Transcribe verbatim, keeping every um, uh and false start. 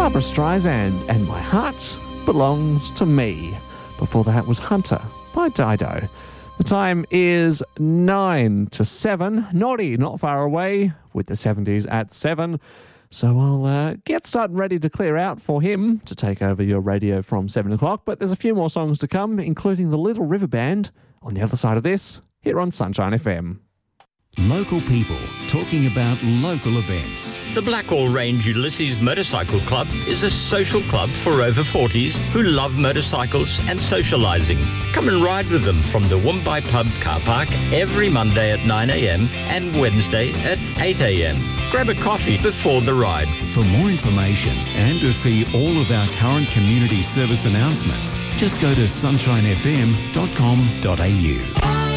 Barbra Streisand and My Heart Belongs to Me. Before that was Hunter by Dido. The time is nine to seven. Naughty, not far away, with the seventies at seven. So I'll uh, get started ready to clear out for him to take over your radio from seven o'clock. But there's a few more songs to come, including the Little River Band on the other side of this, here on Sunshine F M. Local people talking about local events. The Blackall Range Ulysses Motorcycle Club is a social club for over forties who love motorcycles and socialising. Come and ride with them from the Woombye Pub car park every Monday at nine a.m. and Wednesday at eight a.m. Grab a coffee before the ride. For more information and to see all of our current community service announcements, just go to sunshine f m dot com dot a u.